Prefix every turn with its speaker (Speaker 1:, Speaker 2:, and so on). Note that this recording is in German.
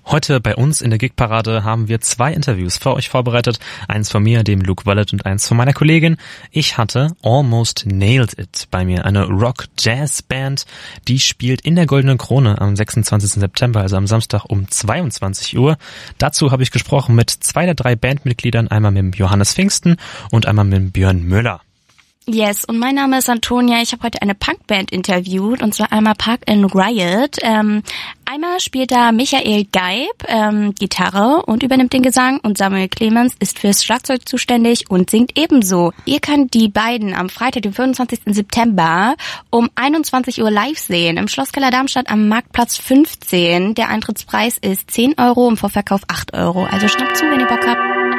Speaker 1: Heute bei uns in der Gigparade haben wir 2 Interviews für euch vorbereitet. Eins von mir, dem Luke Wallet, und eins von meiner Kollegin. Ich hatte Almost Nailed It bei mir, eine Rock-Jazz-Band. Die spielt in der Goldenen Krone am 26. September, also am Samstag um 22 Uhr. Dazu habe ich gesprochen mit 2 der 3 Bandmitgliedern, einmal mit dem Johannes Pfingsten und einmal mit dem Björn Müller.
Speaker 2: Yes, und mein Name ist Antonia. Ich habe heute eine Punkband interviewt, und zwar einmal Park and Riot. Einmal spielt da Michael Geib Gitarre und übernimmt den Gesang, und Samuel Clemens ist fürs Schlagzeug zuständig und singt ebenso. Ihr könnt die beiden am Freitag, den 25. September um 21 Uhr live sehen im Schlosskeller Darmstadt am Marktplatz 15. Der Eintrittspreis ist 10 Euro, im Vorverkauf 8 Euro. Also schnappt zu, wenn ihr Bock habt.